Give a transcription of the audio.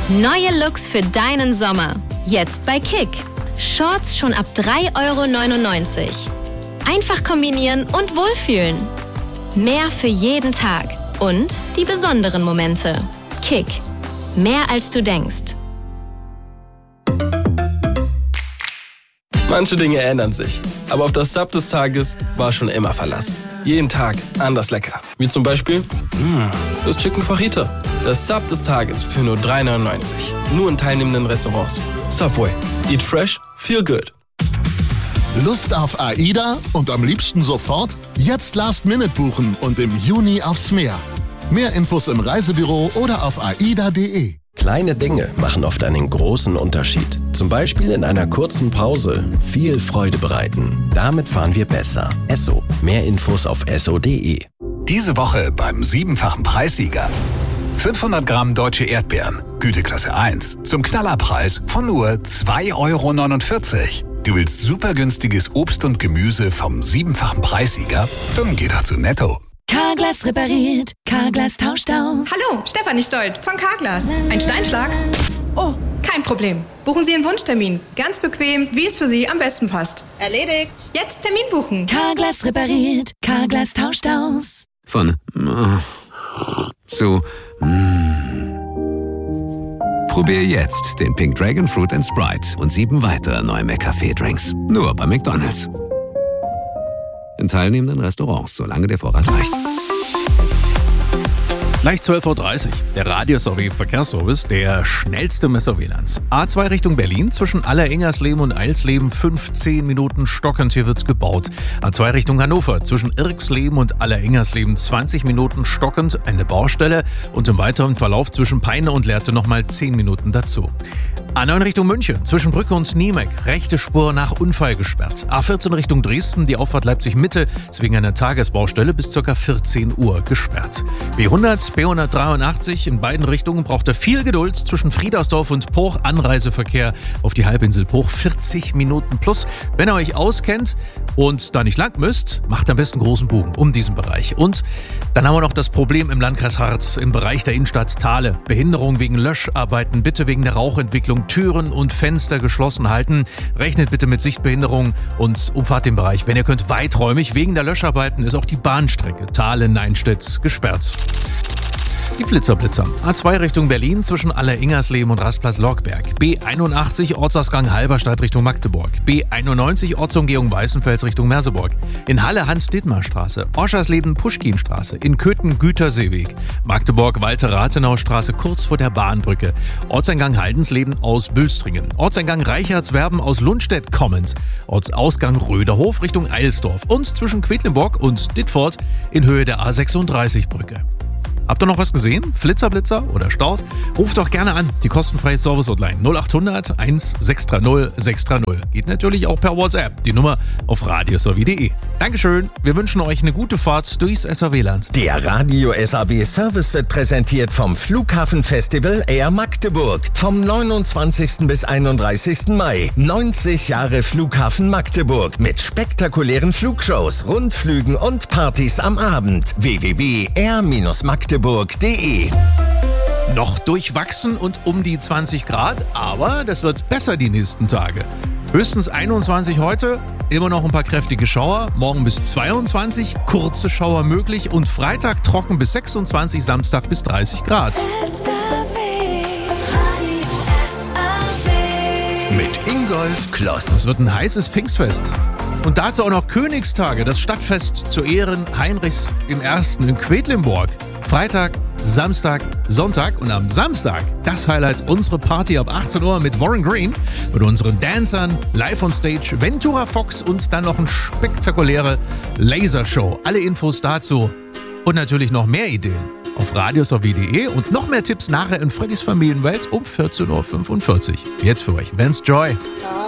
Neue Looks für deinen Sommer. Jetzt bei Kick. Shorts schon ab 3,99 €. Einfach kombinieren und wohlfühlen. Mehr für jeden Tag. Und die besonderen Momente. Kick. Mehr als du denkst. Manche Dinge ändern sich, aber auf das Sub des Tages war schon immer Verlass. Jeden Tag anders lecker. Wie zum Beispiel das Chicken Fajita. Das Sub des Tages für nur 3,99 €. Nur in teilnehmenden Restaurants. Subway. Eat fresh, feel good. Lust auf AIDA und am liebsten sofort? Jetzt Last-Minute buchen und im Juni aufs Meer. Mehr Infos im Reisebüro oder auf aida.de. Kleine Dinge machen oft einen großen Unterschied. Zum Beispiel in einer kurzen Pause viel Freude bereiten. Damit fahren wir besser. Esso. Mehr Infos auf esso.de. Diese Woche beim 7-fachen Preissieger. 500 Gramm deutsche Erdbeeren, Güteklasse 1, zum Knallerpreis von nur 2,49 €. Du willst super günstiges Obst und Gemüse vom 7-fachen Preissieger? Dann geh doch zu Netto. Carglass repariert, Carglass tauscht aus. Hallo, Stefanie Stolt von Carglass. Ein Steinschlag? Oh, kein Problem. Buchen Sie einen Wunschtermin. Ganz bequem, wie es für Sie am besten passt. Erledigt. Jetzt Termin buchen. Carglass repariert, Carglass tauscht aus. Von zu Probier jetzt den Pink Dragon Fruit & Sprite und 7 weitere neue McCafé-Drinks. Nur bei McDonald's. In teilnehmenden Restaurants, solange der Vorrat reicht. Gleich 12:30 Uhr. Der Radius-OW-Verkehrsservice, der schnellste Messer-WLANs. A2 Richtung Berlin, zwischen Allerengersleben und Eilsleben 15 Minuten stockend, hier wird gebaut. A2 Richtung Hannover, zwischen Irksleben und Allerengersleben 20 Minuten stockend, eine Baustelle. Und im weiteren Verlauf zwischen Peine und Lehrte nochmal 10 Minuten dazu. A9 Richtung München, zwischen Brücke und Niemek, rechte Spur nach Unfall gesperrt. A14 Richtung Dresden, die Auffahrt Leipzig-Mitte ist wegen einer Tagesbaustelle bis ca. 14 Uhr gesperrt. B100, B183 in beiden Richtungen braucht er viel Geduld. Zwischen Friedersdorf und Poch Anreiseverkehr auf die Halbinsel Poch 40 Minuten plus. Wenn ihr euch auskennt und da nicht lang müsst, macht am besten großen Bogen um diesen Bereich. Und dann haben wir noch das Problem im Landkreis Harz, im Bereich der Innenstadt Thale. Behinderung wegen Löscharbeiten, bitte wegen der Rauchentwicklung Türen und Fenster geschlossen halten. Rechnet bitte mit Sichtbehinderung und umfahrt den Bereich. Wenn ihr könnt, weiträumig. Wegen der Löscharbeiten ist auch die Bahnstrecke Thale-Neinstedt gesperrt. Die Blitzerblitzer. A2 Richtung Berlin zwischen Allerengersleben und Rastplatz Lockberg. B81 Ortsausgang Halberstadt Richtung Magdeburg. B91 Ortsumgehung Weißenfels Richtung Merseburg. In Halle Hans-Dittmar-Straße. Oschersleben Puschkinstraße. In Köthen Güterseeweg. Magdeburg Walter-Rathenau-Straße kurz vor der Bahnbrücke. Ortseingang Haldensleben aus Bülstringen. Ortseingang Reichertswerben aus Lundstedt kommend. Ortsausgang Röderhof Richtung Eilsdorf. Und zwischen Quedlinburg und Dittfurt in Höhe der A36-Brücke. Habt ihr noch was gesehen? Flitzer oder Staus? Ruft doch gerne an. Die kostenfreie Service-Hotline 0800 1630 630. Geht natürlich auch per WhatsApp. Die Nummer auf radius.de. Dankeschön. Wir wünschen euch eine gute Fahrt durchs SAW-Land. Der Radio SAW Service wird präsentiert vom Flughafenfestival Air Magdeburg. Vom 29. bis 31. Mai. 90 Jahre Flughafen Magdeburg mit spektakulären Flugshows, Rundflügen und Partys am Abend. www.air-magdeburg.de. Noch durchwachsen und um die 20 Grad, aber das wird besser die nächsten Tage. Höchstens 21 heute, immer noch ein paar kräftige Schauer, morgen bis 22, kurze Schauer möglich und Freitag trocken bis 26, Samstag bis 30 Grad. Mit Ingolf Kloss. Es wird ein heißes Pfingstfest. Und dazu auch noch Königstage, das Stadtfest zu Ehren Heinrichs I. in Quedlinburg. Freitag, Samstag, Sonntag und am Samstag das Highlight, unsere Party ab 18 Uhr mit Warren Green, mit unseren Dancern, live on stage, Ventura Fox und dann noch eine spektakuläre Lasershow. Alle Infos dazu und natürlich noch mehr Ideen auf radius.de und noch mehr Tipps nachher in Freddys Familienwelt um 14:45 Uhr. Jetzt für euch, Vance Joy.